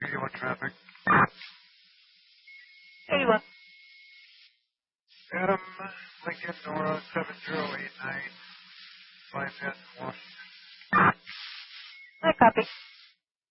81 traffic. 81. Adam, Lincoln, Nora, 7089, 5 Washington. I copy.